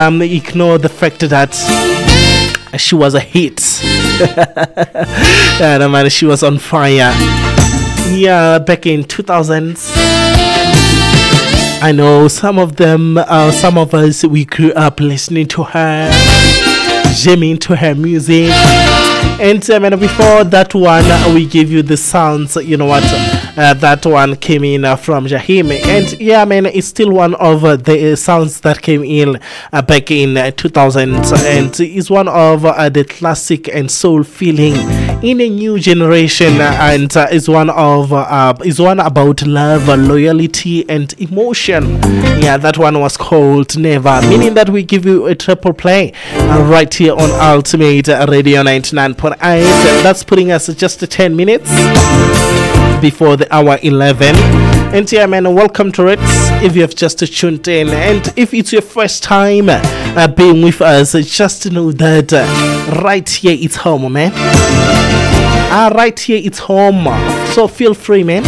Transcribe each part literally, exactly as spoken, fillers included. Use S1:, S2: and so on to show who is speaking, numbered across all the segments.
S1: um, ignore the fact that she was a hit. Yeah, man, she was on fire. Yeah, back in two thousands. I know some of them, uh, some of us, we grew up listening to her, jamming to her music. And uh, man, before that one, uh, we gave you the sounds. You know what? Uh, that one came in uh, from Jahim. And yeah, man, it's still one of uh, the uh, sounds that came in uh, back in uh, two thousand. And is one of uh, the classic and soul feeling in a new generation. Uh, and uh, is one of, uh, is one about love, uh, loyalty, and emotion. Yeah, that one was called Never. Meaning that we give you a triple play uh, right here on Ultimate Radio ninety-nine point eight. That's putting us just ten minutes before the hour eleven. And yeah, man, welcome to it if you have just tuned in. And if it's your first time uh, being with us, just to know that uh, right here it's home, man. Ah, uh, right here it's home. So feel free, man.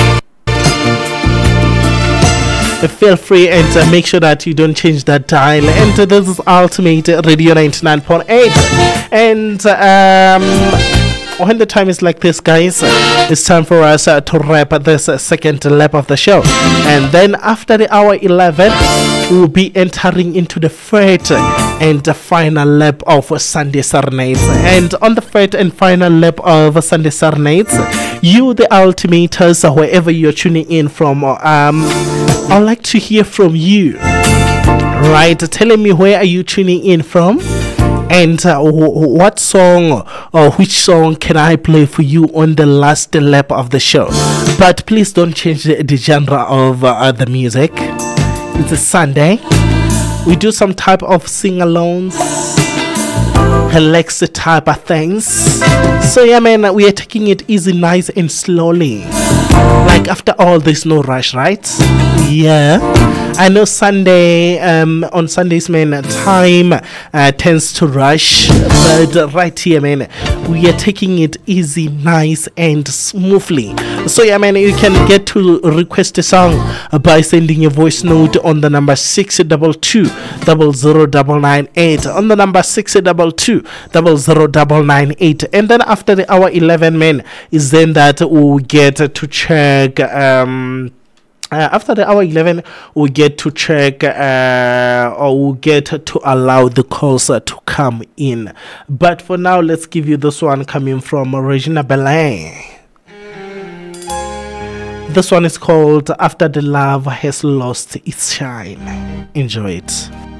S1: Feel free and uh, make sure that you don't change that dial. And uh, this is Ultimate Radio ninety-nine point eight. And um, when the time is like this, guys, it's time for us uh, to wrap this uh, second lap of the show. And then after the hour eleven, we'll be entering into the third and the final lap of Sunday Serenades. And on the third and final lap of Sunday Serenades, you, the Ultimators, wherever you're tuning in from, um, I'd like to hear from you. Right, telling me where are you tuning in from, and uh, w- what song or which song can I play for you on the last lap of the show. But please don't change the, the genre of uh, the music. It's a Sunday. We do some type of sing-alongs, Alexa type of things. So yeah, man, we are taking it easy, nice and slowly. Like after all, there's no rush, right? Yeah, I know Sunday, um, on Sundays, man, time uh, tends to rush, but right here, man, we are taking it easy, nice and smoothly. So yeah, man, you can get to request a song by sending a voice note on the number six double two double zero double nine eight, on the number six double two double zero double nine eight. And then after the hour eleven, man, is then that we'll get to check um Uh, after the hour eleven, we get to check uh, or we get to allow the calls uh, to come in. But for now, let's give you this one coming from Regina Belair. This one is called After the Love Has Lost Its Shine. Enjoy it.